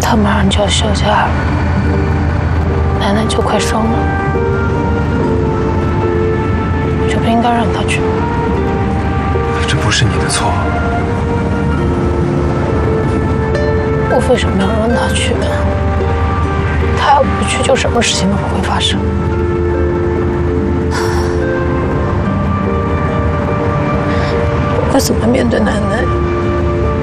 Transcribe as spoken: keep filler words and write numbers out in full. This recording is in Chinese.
他马上就要休假了，奶奶就快生了，就不应该让他去。 这不是你的错。 我为什么要让他去？他要不去，就什么事情都不会发生。我怎么面对奶奶？